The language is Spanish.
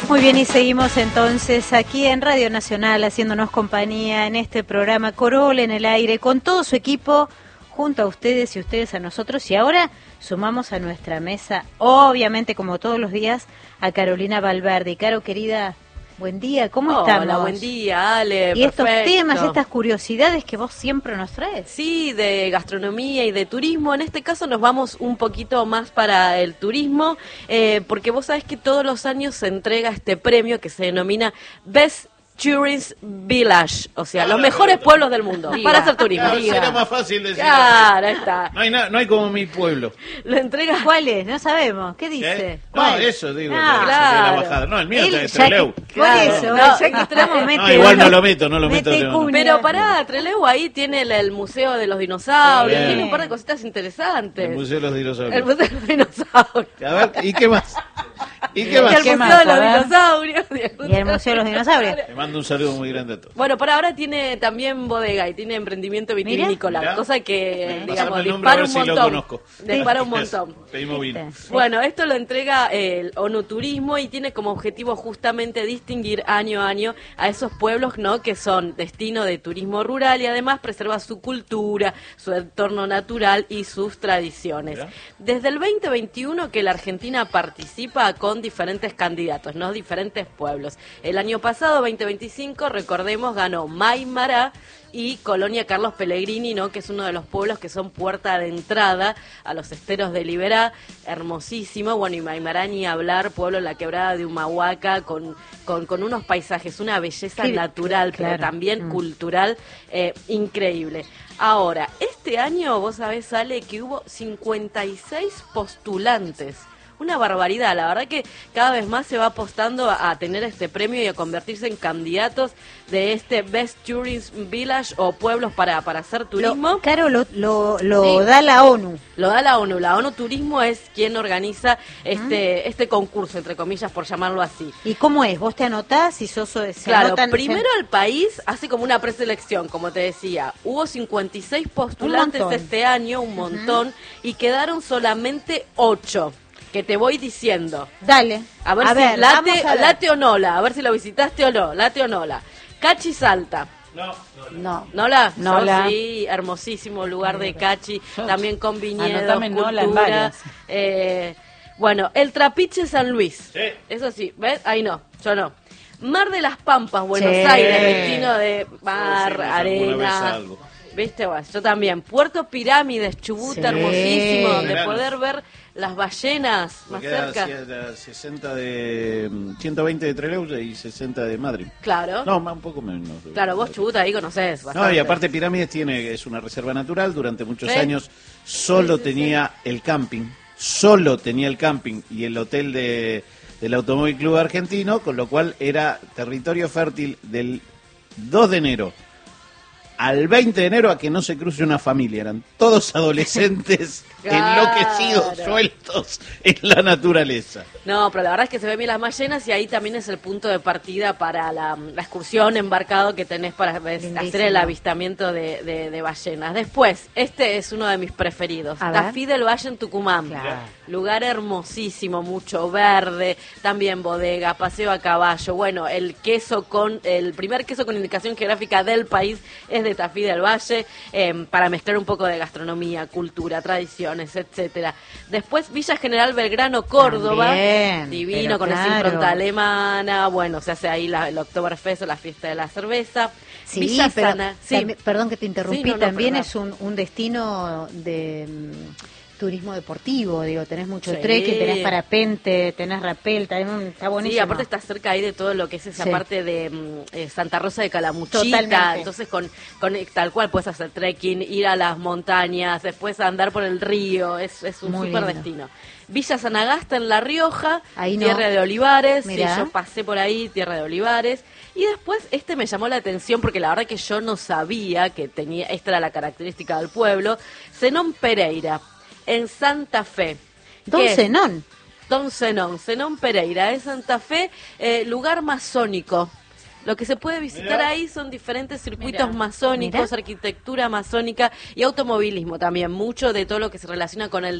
Muy bien, y seguimos entonces aquí en Radio Nacional haciéndonos compañía en este programa Corola en el aire con todo su equipo junto a ustedes y ustedes a nosotros. Y ahora sumamos a nuestra mesa, obviamente como todos los días, a Carolina Valverde. Y Caro, querida, buen día, ¿cómo estamos? Hola, buen día, Ale, y perfecto. Estos temas, estas curiosidades que vos siempre nos traes. Sí, de gastronomía y de turismo. En este caso nos vamos un poquito más para el turismo, porque vos sabés que todos los años se entrega este premio que se denomina Best Tourist Village, o sea, los mejores pueblos del mundo para hacer turismo. Claro, será más fácil decir. Claro, ahí está. No hay como mi pueblo. Lo entrega. ¿Cuál es? No sabemos. ¿Qué dice? No, eso digo, Ah, claro. La bajada. No, el mío está de Trelew. Por eso, No, ya que estamos No, igual no lo meto. Pero pará, Trelew ahí tiene el Museo de los Dinosaurios, Bien. tiene un par de cositas interesantes. El Museo de los Dinosaurios. El Museo de los Dinosaurios. A ver, ¿y qué más? ¿Y qué Y más? el Museo de los Dinosaurios. Y el Museo de los Dinosaurios. Te mando un saludo muy grande a todos. Bueno, por ahora tiene también bodega y tiene emprendimiento vitivinícola, Mirá. cosa que, digamos, Pasame el nombre a dispara ver un si lo montón. conozco. Dispara un montón. Pedimos vino. Bueno, esto lo entrega el ONU Turismo y tiene como objetivo justamente distinguir año a año a esos pueblos, ¿no?, que son destino de turismo rural y además preserva su cultura, su entorno natural y sus tradiciones. Mirá. Desde el 2021 que la Argentina participa con diferentes candidatos, ¿no?, diferentes pueblos. El año pasado, 2025, recordemos, ganó Maimará y Colonia Carlos Pellegrini, ¿no?, que es uno de los pueblos que son puerta de entrada a los esteros de Liberá, hermosísimo. Bueno, y Maimará ni hablar, pueblo en la quebrada de Humahuaca, con unos paisajes, una belleza natural, claro. pero también cultural, increíble. Ahora, este año, vos sabés, Ale, que hubo 56 postulantes. Una barbaridad, la verdad que cada vez más se va apostando a tener este premio y a convertirse en candidatos de este Best Tourist Village o pueblos para hacer turismo. Claro, lo Sí. da la ONU. Lo da la ONU Turismo es quien organiza este concurso, entre comillas, por llamarlo así. ¿Y cómo es? ¿Vos te anotás y se Claro, anotan? primero el país hace como una preselección, como te decía. Hubo 56 postulantes este año, un montón, y quedaron solamente 8. Que te voy diciendo. Dale. A ver si late o nola, a ver si lo visitaste o no, late o nola. Cachi Salta. No. ¿Nola? Nola. Yo sí, hermosísimo lugar de Cachi, también con viñedos, Anotame Nola en cultura. varias. Bueno, el Trapiche San Luis. Sí. Eso sí, ¿ves? Ahí no, yo no. Mar de las Pampas, Buenos Sí. Aires, destino de mar, Sí, alguna vez arena. algo. ¿Viste? Bueno, yo también. Puerto Pirámides, Chubut, Sí. hermosísimo, donde Veranos. poder ver las ballenas más Porque cerca. era 120 de Trelew y 60 de Madrid. Claro. No, más un poco menos. Claro, vos Chubut ahí conocés bastante. No, y aparte Pirámides es una reserva natural, durante muchos Sí. años solo Sí. tenía el camping y el hotel del Automóvil Club Argentino, con lo cual era territorio fértil del 2 de enero al 20 de enero a que no se cruce una familia. Eran todos adolescentes Claro. enloquecidos, sueltos en la naturaleza. No, pero la verdad es que se ven bien las ballenas y ahí también es el punto de partida para la excursión embarcado que tenés para hacer el avistamiento de ballenas. Después, este es uno de mis preferidos, A ver. Tafí del Valle en Tucumán. Claro. Lugar hermosísimo, mucho verde, también bodega, paseo a caballo. Bueno, el primer queso con indicación geográfica del país es de Tafí del Valle, para mezclar un poco de gastronomía, cultura, tradiciones, etcétera. Después Villa General Belgrano, Córdoba, También, divino, pero con esa claro. impronta alemana. Bueno, se hace ahí el Oktoberfest o la fiesta de la cerveza. Sí, Villa pero Sana, perdón que te interrumpí, Sí, no, también perdón. es un destino de turismo deportivo, digo, tenés mucho Sí. trekking, tenés parapente, tenés rappel, está buenísimo. Sí, aparte está cerca ahí de todo lo que es esa Sí. parte de Santa Rosa de Calamuchita. Totalmente. Entonces con tal cual puedes hacer trekking, ir a las montañas, después andar por el río, es un Muy súper lindo. destino. Villa Sanagasta en La Rioja, Ahí no. tierra de olivares, sí, Mirá. yo pasé por ahí, tierra de olivares. Y después me llamó la atención porque la verdad que yo no sabía que esta era la característica del pueblo, Zenón Pereira, en Santa Fe. Don ¿Qué? Zenón. Don Zenón Pereira, es Santa Fe, lugar masónico. Lo que se puede visitar Mirá. ahí son diferentes circuitos Mirá. masónicos, Mirá. arquitectura masónica y automovilismo también, mucho de todo lo que se relaciona con el